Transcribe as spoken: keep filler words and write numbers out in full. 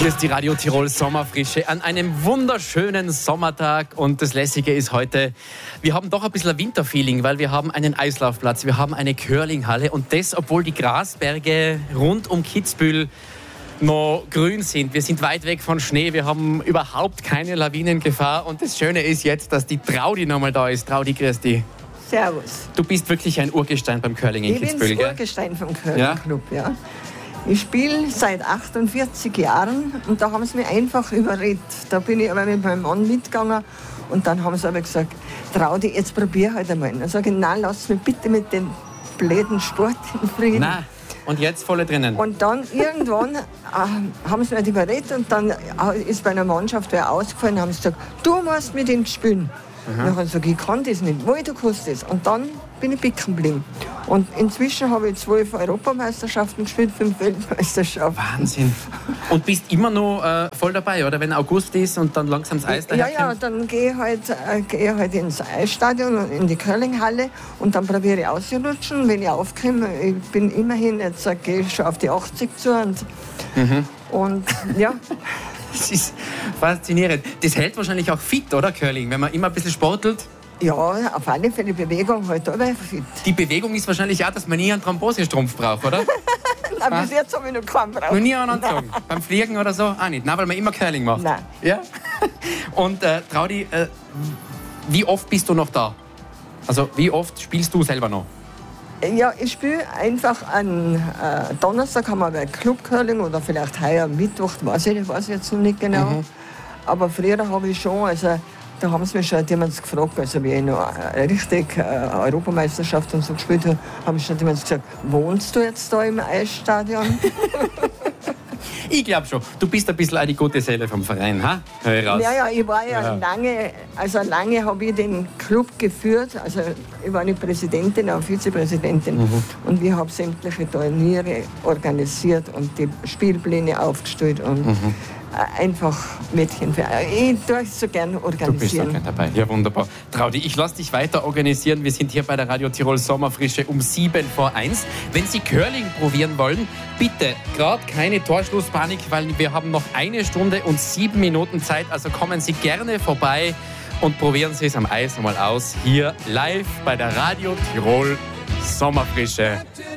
Hier ist die Radio Tirol Sommerfrische an einem wunderschönen Sommertag und das Lässige ist heute, wir haben doch ein bisschen ein Winterfeeling, weil wir haben einen Eislaufplatz, wir haben eine Curlinghalle und das, obwohl die Grasberge rund um Kitzbühel noch grün sind. Wir sind weit weg von Schnee, wir haben überhaupt keine Lawinengefahr und das Schöne ist jetzt, dass die Traudi noch mal da ist. Traudi, grüß dich. Servus. Du bist wirklich ein Urgestein beim Curling in ich Kitzbühel, Ich bin das Urgestein vom Curling-Club, ja. ja. Ich spiele seit achtundvierzig Jahren und da haben sie mich einfach überredet. Da bin ich aber mit meinem Mann mitgegangen und dann haben sie aber gesagt, trau dich, jetzt probier halt einmal. Dann sage ich, nein, lass mich bitte mit dem blöden Sport in Frieden. Nein. Und jetzt volle drinnen. Und dann irgendwann äh, haben sie mich überredet und dann ist bei einer Mannschaft wer ausgefallen und haben sie gesagt, du musst mit ihm spielen. Mhm. Dann habe ich gesagt, ich kann das nicht, wo du kannst das. Und dann bin ich bicken geblieben. Und inzwischen habe ich zwölf Europameisterschaften gespielt, fünf Weltmeisterschaften. Wahnsinn. Und bist immer noch äh, voll dabei, oder? Wenn August ist und dann langsam das Eis daherkommt? Ja, ja, dann gehe ich, halt, äh, gehe ich halt ins Eisstadion und in die Curlinghalle und dann probiere ich auszurutschen. Wenn ich aufkomme, ich bin immerhin, jetzt äh, gehe ich schon auf die achtzig zu. Und, mhm. und ja. Das ist faszinierend. Das hält wahrscheinlich auch fit, oder, Curling? Wenn man immer ein bisschen sportelt? Ja, auf alle Fälle Bewegung halt aber fit. Die Bewegung ist wahrscheinlich auch, dass man nie einen Thrombosestrumpf braucht, oder? Nein, bis jetzt habe ich noch keinen gebraucht. Noch nie einen angezogen? Beim Fliegen oder so? Auch nicht? Nein, weil man immer Curling macht? Nein. Ja? Und äh, Traudi, äh, wie oft bist du noch da? Also wie oft spielst du selber noch? Ja, ich spiele einfach an äh, Donnerstag haben wir bei Club Curling oder vielleicht heuer am Mittwoch, weiß ich, weiß ich jetzt noch nicht genau. Mhm. Aber früher habe ich schon, also da haben sie mich schon jemand gefragt, also wie ich noch richtig äh, Europameisterschaft und so gespielt habe, haben sie schon jemand gesagt, wohnst du jetzt da im Eisstadion? Ich glaube schon. Du bist ein bisschen auch die gute Seele vom Verein, ha? Hör ich raus. Ja, ja, ich war ja, ja. lange, also lange habe ich den Club geführt, also ich war nicht Präsidentin, auch Vizepräsidentin mhm. und wir haben sämtliche Turniere organisiert und die Spielpläne aufgestellt und mhm. einfach Mädchen. Ich tue es so gerne organisieren. Du bist auch gerne dabei. Ja, wunderbar. Traudi, ich lasse dich weiter organisieren. Wir sind hier bei der Radio Tirol Sommerfrische um sieben vor eins. Wenn Sie Curling probieren wollen, bitte gerade keine Torschlusspanik, weil wir haben noch eine Stunde und sieben Minuten Zeit. Also kommen Sie gerne vorbei und probieren Sie es am Eis nochmal aus. Hier live bei der Radio Tirol Sommerfrische.